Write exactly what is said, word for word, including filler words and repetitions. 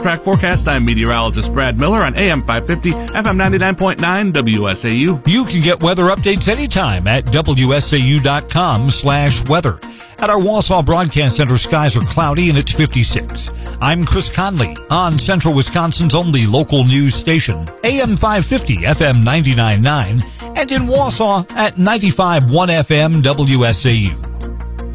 track forecast. I'm meteorologist Brad Miller on A M five fifty, F M ninety-nine point nine, W S A U. You can get weather updates anytime at W S A U dot com slash weather. At our Wausau Broadcast Center, skies are cloudy and it's fifty-six. I'm Chris Conley on Central Wisconsin's only local news station, A M five fifty, F M ninety-nine point nine, and in Wausau at ninety-five point one F M W S A U.